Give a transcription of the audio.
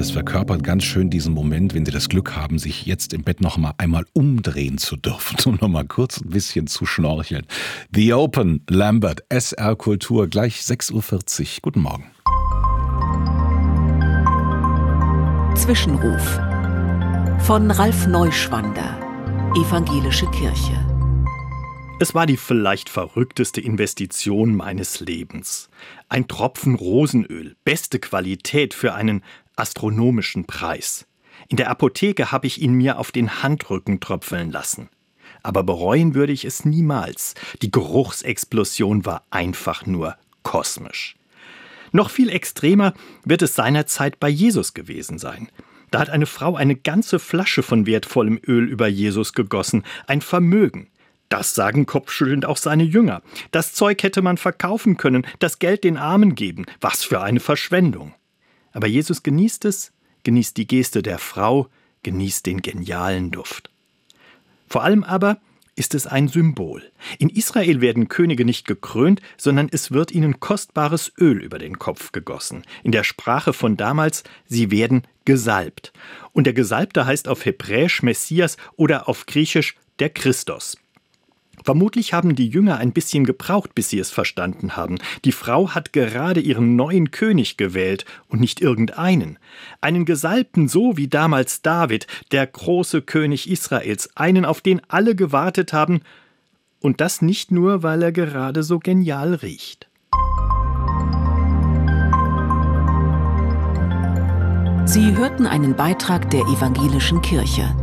das verkörpert ganz schön diesen Moment, wenn Sie das Glück haben, sich jetzt im Bett noch mal einmal umdrehen zu dürfen, um noch mal kurz ein bisschen zu schnorcheln. The Open, Lambert, SR Kultur, gleich 6.40 Uhr. Guten Morgen. Zwischenruf von Ralf Neuschwander, Evangelische Kirche. Es war die vielleicht verrückteste Investition meines Lebens. Ein Tropfen Rosenöl, beste Qualität für einen astronomischen Preis. In der Apotheke habe ich ihn mir auf den Handrücken tröpfeln lassen. Aber bereuen würde ich es niemals. Die Geruchsexplosion war einfach nur kosmisch. Noch viel extremer wird es seinerzeit bei Jesus gewesen sein. Da hat eine Frau eine ganze Flasche von wertvollem Öl über Jesus gegossen, ein Vermögen. Das sagen kopfschüttelnd auch seine Jünger. Das Zeug hätte man verkaufen können, das Geld den Armen geben. Was für eine Verschwendung. Aber Jesus genießt es, genießt die Geste der Frau, genießt den genialen Duft. Vor allem aber ist es ein Symbol. In Israel werden Könige nicht gekrönt, sondern es wird ihnen kostbares Öl über den Kopf gegossen. In der Sprache von damals, sie werden gesalbt. Und der Gesalbte heißt auf Hebräisch Messias oder auf Griechisch der Christos. Vermutlich haben die Jünger ein bisschen gebraucht, bis sie es verstanden haben. Die Frau hat gerade ihren neuen König gewählt und nicht irgendeinen. Einen Gesalbten, so wie damals David, der große König Israels, einen, auf den alle gewartet haben. Und das nicht nur, weil er gerade so genial riecht. Sie hörten einen Beitrag der Evangelischen Kirche.